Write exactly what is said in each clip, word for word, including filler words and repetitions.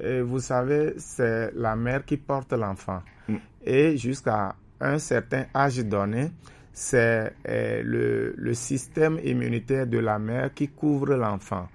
et vous savez, c'est la mère qui porte l'enfant. Mm. Et jusqu'à un certain âge donné, c'est euh, le, le système immunitaire de la mère qui couvre l'enfant.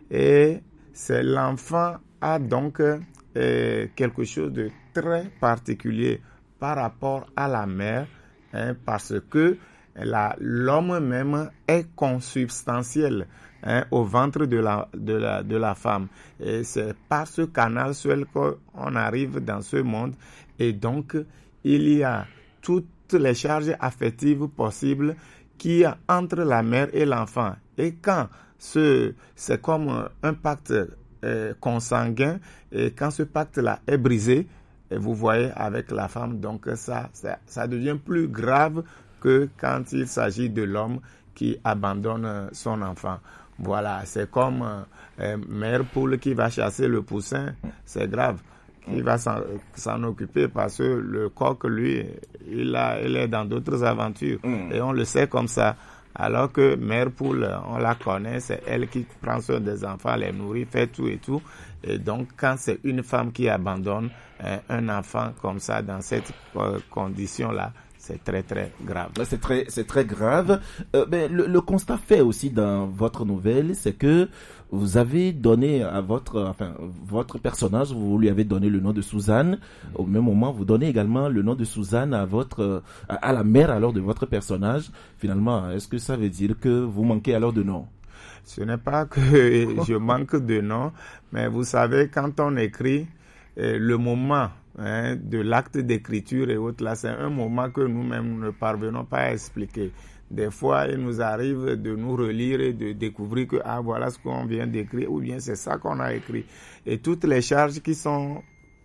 Et c'est l'enfant a donc euh, quelque chose de très particulier par rapport à la mère, hein, parce que la, l'homme même est consubstantiel, hein, au ventre de la, de, la, de la femme. Et c'est par ce canal seul qu'on arrive dans ce monde. Et donc, il y a toutes les charges affectives possibles qu'il y a entre la mère et l'enfant. Et quand ce, c'est comme un pacte euh, consanguin, et quand ce pacte-là est brisé, et vous voyez avec la femme, donc ça, ça, ça devient plus grave que quand il s'agit de l'homme qui abandonne son enfant. Voilà, c'est comme euh, mère poule qui va chasser le poussin, c'est grave. Il va s'en, s'en occuper parce que le coq, lui, il, a, il est dans d'autres aventures. Mm. Et on le sait comme ça. Alors que mère poule, on la connaît, c'est elle qui prend soin des enfants, les nourrit, fait tout et tout. Et donc, quand c'est une femme qui abandonne hein, un enfant comme ça, dans cette euh, condition-là, c'est très, très grave. C'est très, c'est très grave. Euh, mais le, le constat fait aussi dans votre nouvelle, c'est que vous avez donné à votre, enfin, votre personnage, vous lui avez donné le nom de Suzanne. Au même moment, vous donnez également le nom de Suzanne à votre, à, à la mère alors de votre personnage. Finalement, est-ce que ça veut dire que vous manquez alors de nom? Ce n'est pas que je manque de nom, mais vous savez, quand on écrit, eh, le moment hein, de l'acte d'écriture et autres, là, c'est un moment que nous-mêmes ne parvenons pas à expliquer. Des fois, il nous arrive de nous relire et de découvrir que ah voilà ce qu'on vient d'écrire ou bien c'est ça qu'on a écrit. Et toutes les charges qui sont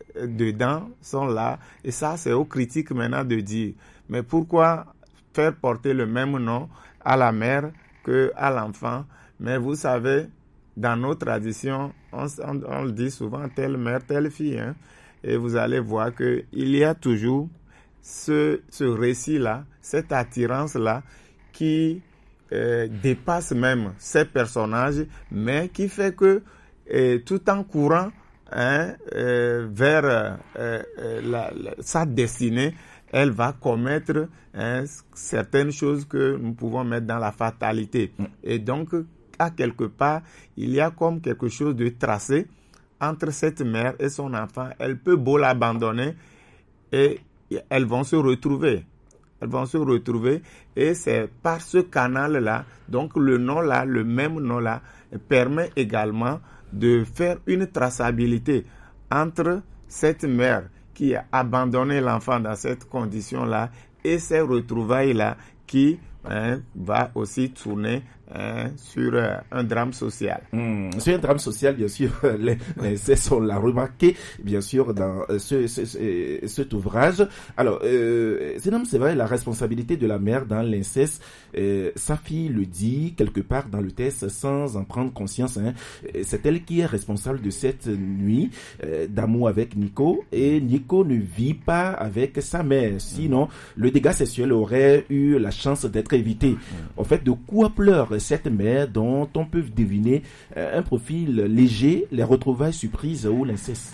dedans sont là. Et ça, c'est aux critiques maintenant de dire. Mais pourquoi faire porter le même nom à la mère que à l'enfant? Mais vous savez, dans nos traditions, on, on, on le dit souvent, telle mère, telle fille. Hein? Et vous allez voir qu'il y a toujours ce, ce récit-là, cette attirance-là, qui euh, dépasse même ces personnages, mais qui fait que euh, tout en courant hein, euh, vers euh, euh, la, la, sa destinée, elle va commettre hein, certaines choses que nous pouvons mettre dans la fatalité. Et donc, à quelque part, il y a comme quelque chose de tracé entre cette mère et son enfant. Elle peut beau l'abandonner et elles vont se retrouver. Elles vont se retrouver et c'est par ce canal-là, donc le nom-là, le même nom-là, permet également de faire une traçabilité entre cette mère qui a abandonné l'enfant dans cette condition-là et ces retrouvailles-là qui hein, va aussi tourner hein, sur euh, un drame social. Mmh, sur un drame social, bien sûr, les, les c'est on l'a remarqué, bien sûr, dans ce, ce, ce, cet ouvrage. Alors, euh, c'est, non, c'est vrai, la responsabilité de la mère dans l'inceste, euh, sa fille le dit quelque part dans le texte sans en prendre conscience. Hein, c'est elle qui est responsable de cette nuit euh, d'amour avec Nico et Nico ne vit pas avec sa mère. Sinon, mmh. le dégât sexuel aurait eu la chance d'être évité. Mmh. En fait, de quoi pleure cette mère dont on peut deviner euh, un profil léger, les retrouvailles surprises ou l'inceste?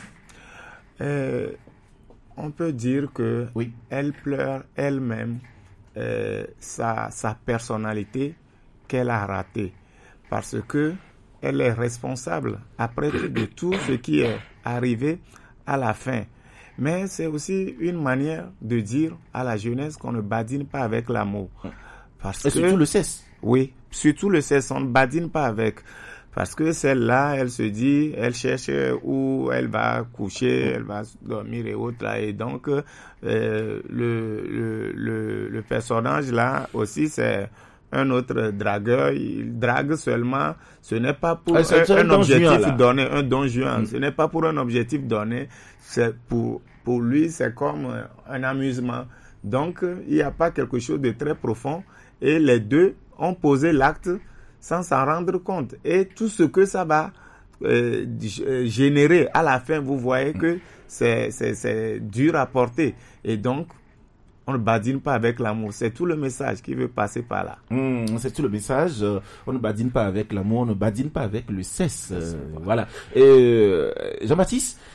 euh, On peut dire que oui. Elle pleure elle-même euh, sa, sa personnalité qu'elle a ratée parce que elle est responsable après de tout ce qui est arrivé à la fin. Mais c'est aussi une manière de dire à la jeunesse qu'on ne badine pas avec l'amour. Parce Et que, surtout le cesse. Oui, surtout le cesse, on ne badine pas avec. Parce que celle-là, elle se dit, elle cherche où elle va coucher, elle va dormir et autres. Et donc, euh, le, le, le, le personnage là aussi, c'est un autre dragueur. Il drague seulement, ce n'est pas pour ah, un, un, un objectif juin, donné, un don juin. Mm. Ce n'est pas pour un objectif donné, c'est pour, pour lui, c'est comme un amusement. Donc, il n'y a pas quelque chose de très profond. Et les deux ont posé l'acte sans s'en rendre compte. Et tout ce que ça va euh, générer à la fin, vous voyez que c'est, c'est, c'est dur à porter. Et donc, on ne badine pas avec l'amour. C'est tout le message qui veut passer par là. Mmh, c'est tout le message. Euh, on ne badine pas avec l'amour, on ne badine pas avec le cesse. Euh, voilà. Et, euh, Jean-Baptiste,